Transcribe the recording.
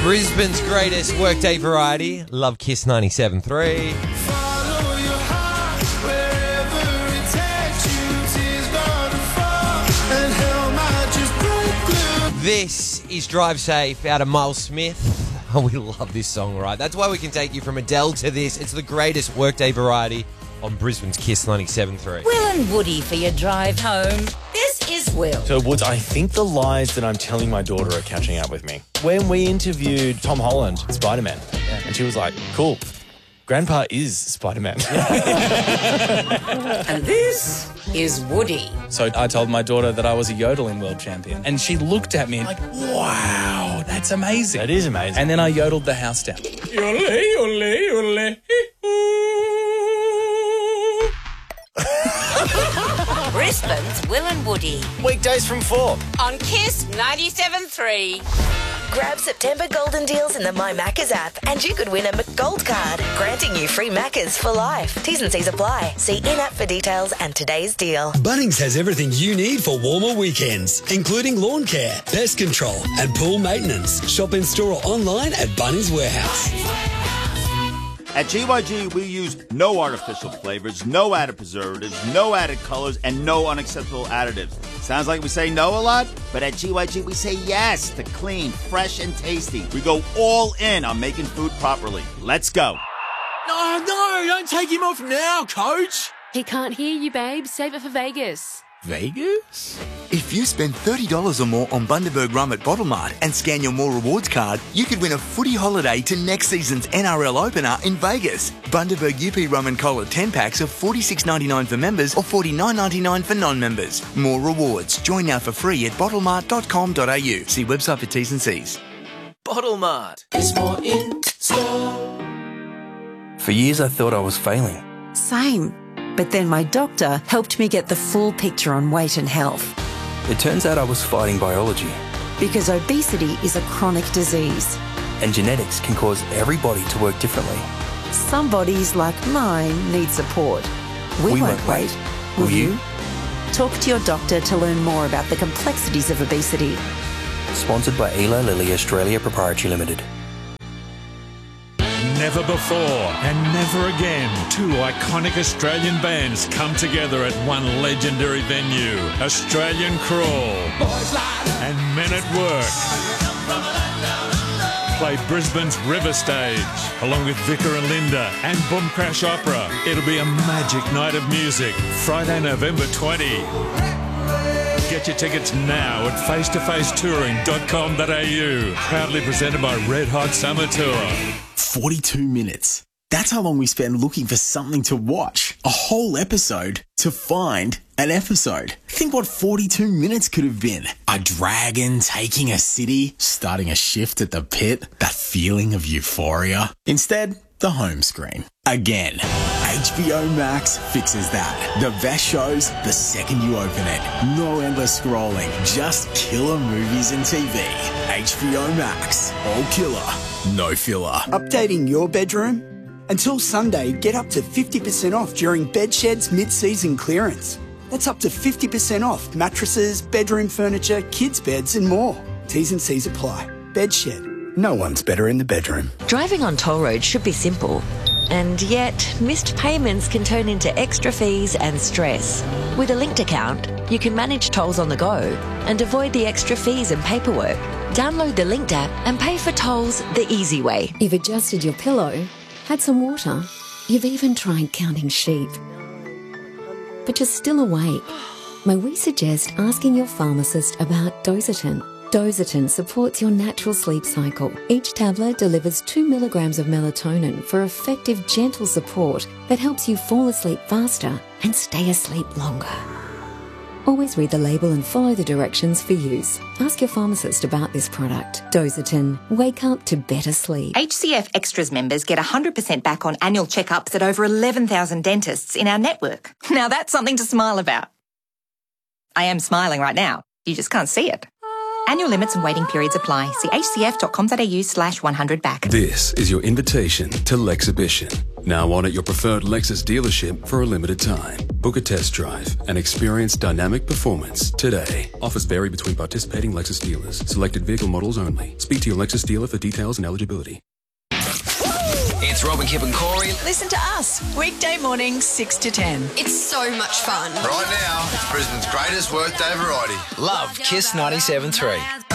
Brisbane's greatest workday variety. Love Kiss 97.3. This is Drive Safe out of Miles Smith. Oh, we love this song, right? That's why we can take you from Adele to this. It's the greatest workday variety on Brisbane's Kiss 97.3. Will and Woody for your drive home. This is Will. So, Woods, I think the lies that I'm telling my daughter are catching up with me. When we interviewed Tom Holland, Spider-Man, and she was like, cool, Grandpa is Spider-Man. And this is Woody. So I told my daughter that I was a yodeling world champion. And she looked at me like, wow, that's amazing. That is amazing. And then I yodeled the house down. Yodel, yodel, yodel. Brisbane's Will and Woody. Weekdays from 4. On Kiss 97.3. Grab September golden deals in the My Maccas app and you could win a McGold card, granting you free Maccas for life. T's and C's apply. See in-app for details and today's deal. Bunnings has everything you need for warmer weekends, including lawn care, pest control and pool maintenance. Shop in store or online at Bunnings Warehouse. At GYG, we use no artificial flavors, no added preservatives, no added colors, and no unacceptable additives. Sounds like we say no a lot, but at GYG, we say yes to clean, fresh, and tasty. We go all in on making food properly. Let's go. No, don't take him off now, Coach. He can't hear you, babe. Save it for Vegas. Vegas? If you spend $30 or more on Bundaberg Rum at Bottle Mart and scan your More Rewards card, you could win a footy holiday to next season's NRL opener in Vegas. Bundaberg UP Rum and Cola 10 packs of $46.99 for members or $49.99 for non-members. More Rewards. Join now for free at bottlemart.com.au. See website for T's and C's. Bottle Mart. There's more in store. For years I thought I was failing. Same. But then my doctor helped me get the full picture on weight and health. It turns out I was fighting biology. Because obesity is a chronic disease. And genetics can cause every body to work differently. Some bodies, like mine, need support. We won't wait. Will you? Talk to your doctor to learn more about the complexities of obesity. Sponsored by Eli Lilly Australia Proprietary Limited. Never before and never again, two iconic Australian bands come together at one legendary venue. Australian Crawl and Men at Work play Brisbane's River Stage along with Vicar and Linda and Boom Crash Opera. It'll be a magic night of music, Friday, November 20. Get your tickets now at facetofacetouring.com.au. Proudly presented by Red Hot Summer Tour. 42 minutes. That's how long we spend looking for something to watch. A whole episode to find an episode. Think what 42 minutes could have been. A dragon taking a city, starting a shift at the pit, that feeling of euphoria. Instead, the home screen. Again, HBO Max fixes that. The best shows the second you open it. No endless scrolling, just killer movies and TV. HBO Max. All killer, no filler. Updating your bedroom? Until Sunday, get up to 50% off during Bedshed's mid-season clearance. That's up to 50% off mattresses, bedroom furniture, kids' beds and more. T's and C's apply. Bedshed. No one's better in the bedroom. Driving on toll roads should be simple. And yet, missed payments can turn into extra fees and stress. With a linked account, you can manage tolls on the go and avoid the extra fees and paperwork. Download the linked app and pay for tolls the easy way. You've adjusted your pillow, had some water, you've even tried counting sheep. But you're still awake. May we suggest asking your pharmacist about Dositin? Dositin supports your natural sleep cycle. Each tablet delivers 2 milligrams of melatonin for effective, gentle support that helps you fall asleep faster and stay asleep longer. Always read the label and follow the directions for use. Ask your pharmacist about this product. Dositin. Wake up to better sleep. HCF Extras members get 100% back on annual checkups at over 11,000 dentists in our network. Now that's something to smile about. I am smiling right now. You just can't see it. Annual limits and waiting periods apply. See hcf.com.au/100back. This is your invitation to Lexhibition. Now on at your preferred Lexus dealership for a limited time. Book a test drive and experience dynamic performance today. Offers vary between participating Lexus dealers. Selected vehicle models only. Speak to your Lexus dealer for details and eligibility. It's Robin, Kip and Corey. Listen to us, weekday mornings 6 to 10. It's so much fun. Right now, it's Brisbane's greatest workday variety. Love Kiss 97.3.